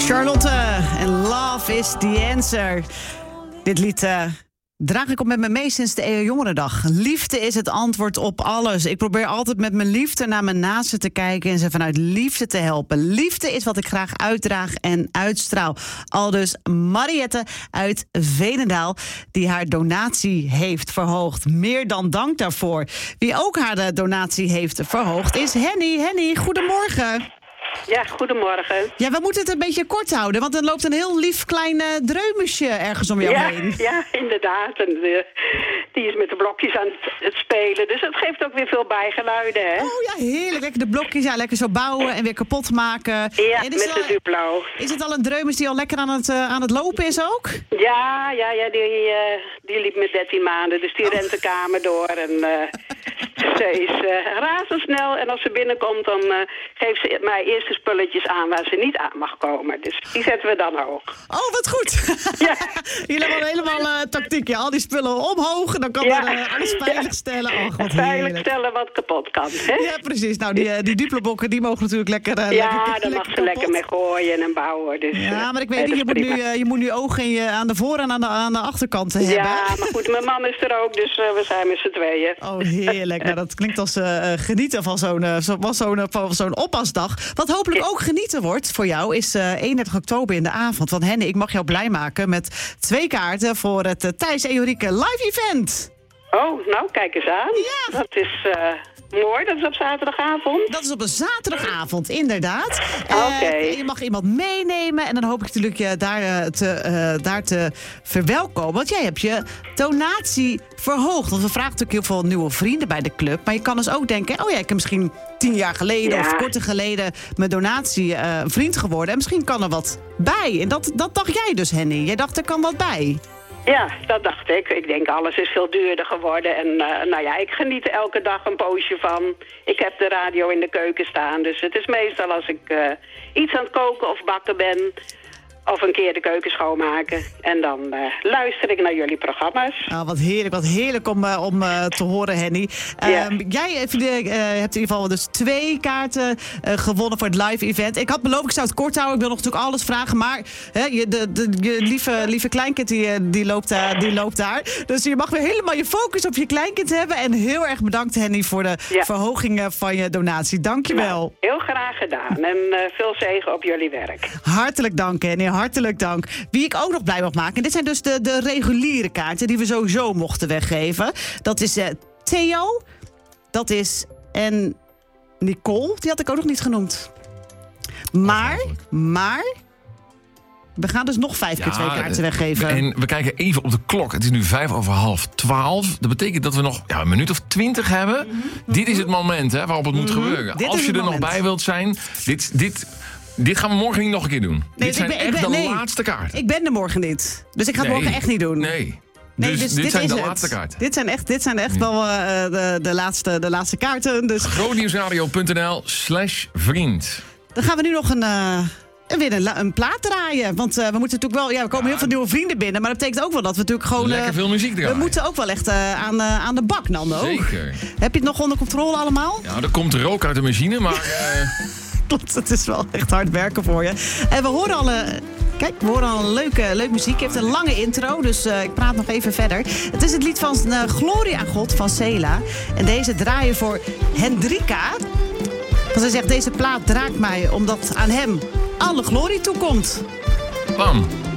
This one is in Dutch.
Charlotte en Love is the Answer. Dit lied draag ik op met me mee sinds de EO-jongerendag. Liefde is het antwoord op alles. Ik probeer altijd met mijn liefde naar mijn naasten te kijken en ze vanuit liefde te helpen. Liefde is wat ik graag uitdraag en uitstraal. Aldus Mariette uit Veenendaal, die haar donatie heeft verhoogd. Meer dan dank daarvoor. Wie ook haar donatie heeft verhoogd is Henny. Henny, goedemorgen. Ja, goedemorgen. Ja, we moeten het een beetje kort houden, want er loopt een heel lief klein dreumesje ergens om jou heen. Ja, inderdaad. En die is met de blokjes aan het spelen, dus dat geeft ook weer veel bijgeluiden, hè? Oh ja, heerlijk. Lekker de blokjes, ja, lekker zo bouwen en weer kapot maken. Ja, en met de Duplo. Is het al een dreumes die al lekker aan het lopen is ook? Ja, die liep met 13 maanden, dus die rent de kamer door en ze is razendsnel. En als ze binnenkomt, dan geeft ze mij eerst de spulletjes aan waar ze niet aan mag komen. Dus die zetten we dan hoog. Oh, wat goed. Ja. Jullie hebben helemaal tactiek. Ja, al die spullen omhoog en dan kan er alles veilig stellen. Oh, wat veilig stellen wat kapot kan. Hè? Ja, precies. Nou, die Duplo-bokken, die mogen natuurlijk lekker daar mag ze lekker mee gooien en bouwen. Dus, ja, maar ik weet niet, je moet nu ogen aan de voor- en aan de achterkant hebben. Ja, maar goed, mijn man is er ook, dus we zijn met z'n tweeën. Oh, heerlijk. Nou, dat klinkt als genieten van zo'n oppasdag. Wat hopelijk ook genieten wordt voor jou is 31 oktober in de avond. Want Henny, ik mag jou blij maken met 2 kaarten voor het Thijs en Jorike live event. Oh, nou, kijk eens aan. Ja. Dat is mooi, dat is op zaterdagavond. Dat is op een zaterdagavond, inderdaad. Oké. Je mag iemand meenemen en dan hoop ik natuurlijk je daar te verwelkomen. Want jij hebt je donatie verhoogd. Want we vragen natuurlijk heel veel nieuwe vrienden bij de club. Maar je kan dus ook denken, oh ja, ik heb misschien 10 jaar geleden of korter geleden mijn donatie een vriend geworden. En misschien kan er wat bij. En dat dacht jij dus, Henny. Jij dacht, er kan wat bij. Ja, dat dacht ik. Ik denk, alles is veel duurder geworden. En ik geniet er elke dag een poosje van. Ik heb de radio in de keuken staan. Dus het is meestal als ik iets aan het koken of bakken ben, of een keer de keuken schoonmaken. En dan luister ik naar jullie programma's. Oh, wat heerlijk om te horen, Henny. Jij hebt in ieder geval dus 2 kaarten gewonnen voor het live event. Ik had beloofd, ik zou het kort houden. Ik wil nog natuurlijk alles vragen. Maar je lieve kleinkind die loopt daar. Dus je mag weer helemaal je focus op je kleinkind hebben. En heel erg bedankt, Henny, voor de verhoging van je donatie. Dank je wel. Nou, heel graag gedaan. En veel zegen op jullie werk. Hartelijk dank, Henny. Hartelijk dank. Wie ik ook nog blij mag maken. Dit zijn dus de reguliere kaarten die we sowieso mochten weggeven. Dat is Theo. Dat is en Nicole. Die had ik ook nog niet genoemd. Maar we gaan dus nog 5 keer 2 kaarten weggeven. En we kijken even op de klok. Het is nu 11:55. Dat betekent dat we nog een minuut of 20 hebben. Mm-hmm. Dit is het moment waarop het moet gebeuren. Als je er nog bij wilt zijn. Dit gaan we morgen niet nog een keer doen. Dit zijn echt de laatste kaarten. Ik ben er morgen niet. Dus ik ga het morgen echt niet doen. Nee, dus dit zijn de laatste kaarten. Dit zijn echt wel de laatste kaarten. Dus grootnieuwsradio.nl/vriend. Dan gaan we nu nog een plaat draaien. Want we moeten natuurlijk wel. Ja, er komen heel veel nieuwe vrienden binnen. Maar dat betekent ook wel dat we natuurlijk gewoon. Lekker veel muziek draaien. We moeten ook wel echt aan de bak, Nando. Zeker. Heb je het nog onder controle allemaal? Ja, er komt rook uit de machine, maar. Klopt, het is wel echt hard werken voor je. En we horen al een leuk muziek. Je heeft een lange intro, dus ik praat nog even verder. Het is het lied van Glorie aan God van Sela. En deze draaien voor Hendrika. Want zij zegt, deze plaat draagt mij omdat aan hem alle glorie toekomt. Bam.